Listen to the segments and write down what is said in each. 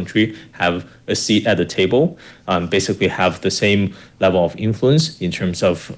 country have a seat at the table, basically have the same level of influence in terms of,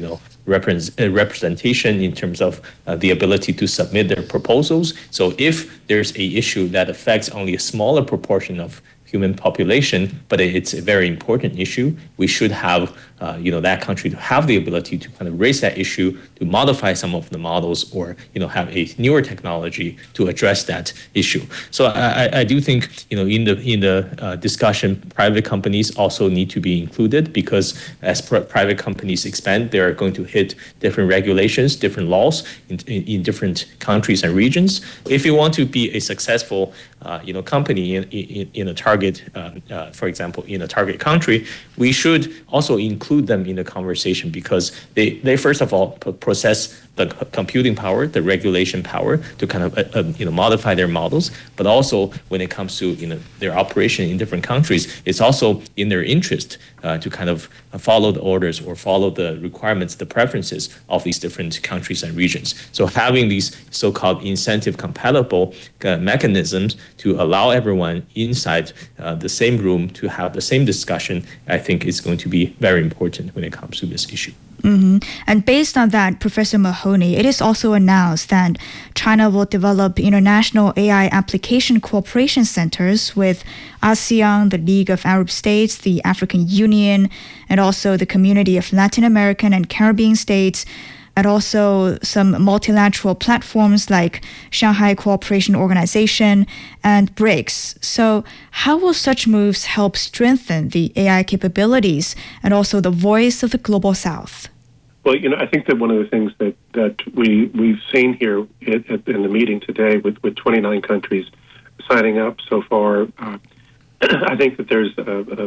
representation, in terms of the ability to submit their proposals. So if there's a issue that affects only a smaller proportion of human population, but it's a very important issue, we should have that country to have the ability to kind of raise that issue, to modify some of the models, or have a newer technology to address that issue. So I do think in the discussion, private companies also need to be included, because as private companies expand, they're going to hit different regulations, different laws in different countries and regions. If you want to be a successful company in a target, for example, in a target country, we should also include them in the conversation, because they first of all possess the computing power, the regulation power to kind of modify their models. But also when it comes to their operation in different countries, it's also in their interest to kind of follow the orders or follow the requirements, the preferences of these different countries and regions. So having these so-called incentive compatible mechanisms to allow everyone inside the same room to have the same discussion, I think is going to be very important when it comes to this issue. Mm-hmm. And based on that, Professor Mahoney, it is also announced that China will develop international AI application cooperation centers with ASEAN, the League of Arab States, the African Union, and also the Community of Latin American and Caribbean States, and also some multilateral platforms like Shanghai Cooperation Organization and BRICS. So how will such moves help strengthen the AI capabilities and also the voice of the Global South? Well, I think that one of the things that we've seen here in the meeting today with 29 countries signing up so far, I think that there's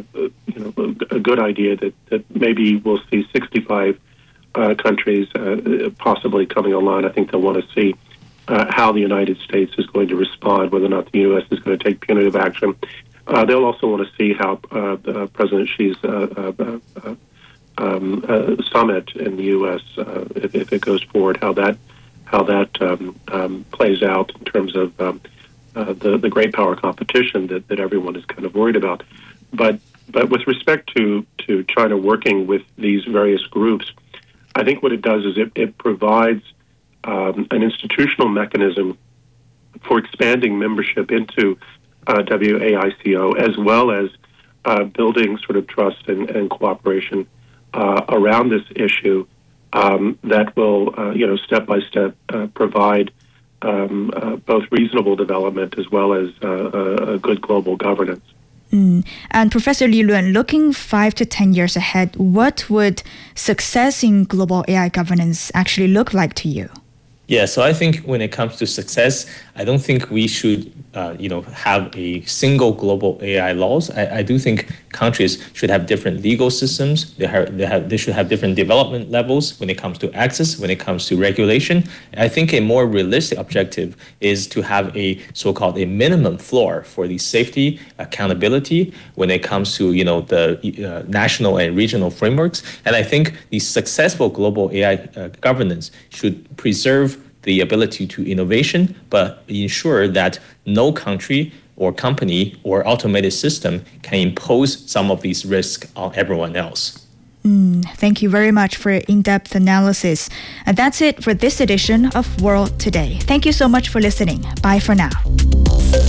a good idea that maybe we'll see 65 countries possibly coming online. I think they'll want to see how the United States is going to respond, whether or not the U.S. is going to take punitive action. They'll also want to see how President Xi's summit in the U.S., if it goes forward, how that plays out in terms of the great power competition that everyone is kind of worried about. But with respect to China working with these various groups, I think what it does is it provides an institutional mechanism for expanding membership into WAICO, as well as building sort of trust and cooperation around this issue that will, step by step, provide both reasonable development as well as a good global governance. And Professor Li Lun, looking 5 to 10 years ahead, what would success in global AI governance actually look like to you? Yeah, so I think when it comes to success, I don't think we should, have a single global AI laws. I do think countries should have different legal systems. They should have different development levels when it comes to access, when it comes to regulation. I think a more realistic objective is to have a so-called a minimum floor for the safety, accountability when it comes to the national and regional frameworks. And I think the successful global AI governance should preserve the ability to innovation, but ensure that no country or company or automated system can impose some of these risks on everyone else. Thank you very much for your in-depth analysis. And that's it for this edition of World Today. Thank you so much for listening. Bye for now.